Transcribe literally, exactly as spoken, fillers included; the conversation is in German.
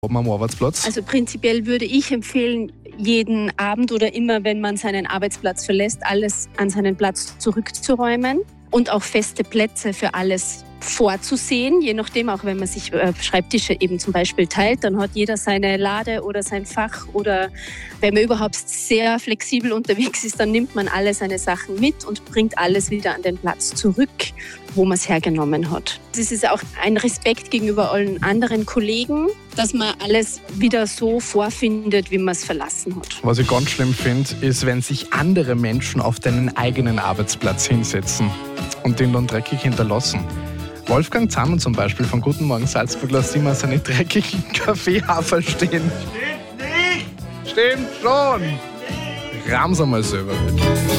haben am Arbeitsplatz? Also prinzipiell würde ich empfehlen, jeden Abend oder immer, wenn man seinen Arbeitsplatz verlässt, alles an seinen Platz zurückzuräumen und auch feste Plätze für alles vorzusehen, je nachdem, auch wenn man sich äh, Schreibtische eben zum Beispiel teilt, dann hat jeder seine Lade oder sein Fach, oder wenn man überhaupt sehr flexibel unterwegs ist, dann nimmt man alle seine Sachen mit und bringt alles wieder an den Platz zurück, wo man es hergenommen hat. Es ist auch ein Respekt gegenüber allen anderen Kollegen, dass man alles wieder so vorfindet, wie man es verlassen hat. Was ich ganz schlimm finde, ist, wenn sich andere Menschen auf deinen eigenen Arbeitsplatz hinsetzen und den dann dreckig hinterlassen. Wolfgang Zammern zum Beispiel von Guten Morgen Salzburg lässt immer seine dreckigen Kaffeehafer stehen. Stimmt nicht! Stimmt schon! Ram's einmal selber.